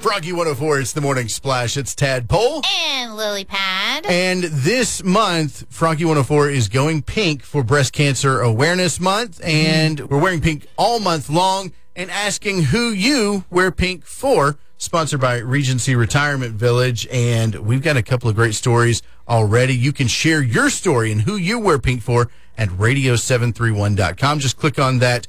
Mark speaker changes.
Speaker 1: Froggy 104, it's the Morning Splash. It's Tadpole.
Speaker 2: And Lily Pad.
Speaker 1: And this month, Froggy 104 is going pink for Breast Cancer Awareness Month. And we're wearing pink all month long and asking who you wear pink for. Sponsored by Regency Retirement Village. And we've got a couple of great stories already. You can share your story and who you wear pink for at radio731.com. Just click on that